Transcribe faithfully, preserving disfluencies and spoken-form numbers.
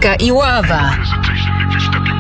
Piłka i ława. Hesitation if you step your